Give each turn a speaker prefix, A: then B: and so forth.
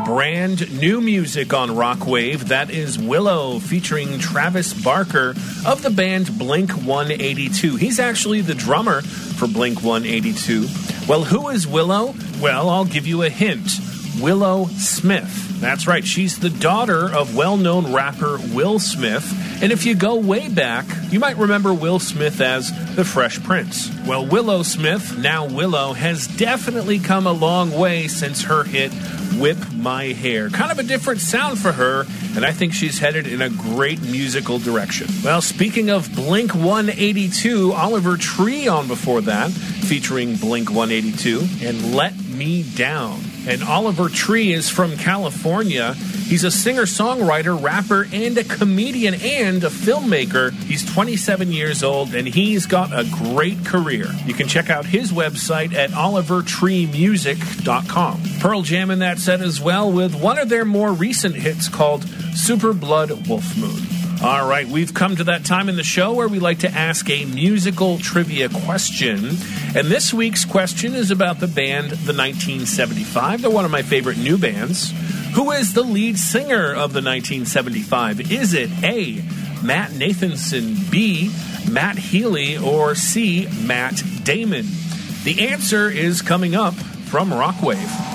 A: Brand new music on Rockwave. That is Willow featuring Travis Barker of the band Blink-182. He's actually the drummer for Blink-182. Well, who is Willow? Well, I'll give you a hint. Willow Smith. That's right, she's the daughter of well-known rapper Will Smith. And if you go way back, you might remember Will Smith as the Fresh Prince. Well, Willow Smith, now Willow, has definitely come a long way since her hit Whip My Hair. Kind of a different sound for her, and I think she's headed in a great musical direction. Well, speaking of Blink-182, Oliver Tree on before that, featuring Blink-182, and Let Me Down. And Oliver Tree is from California. He's a singer-songwriter, rapper, and a comedian, and a filmmaker. He's 27 years old, and he's got a great career. You can check out his website at olivertreemusic.com. Pearl Jam in that set as well, with one of their more recent hits called Super Blood Wolf Moon. All right, we've come to that time in the show where we like to ask a musical trivia question. And this week's question is about the band The 1975. They're one of my favorite new bands. Who is the lead singer of The 1975? Is it A, Matt Nathanson, B, Matt Healy, or C, Matt Damon? The answer is coming up from Rockwave.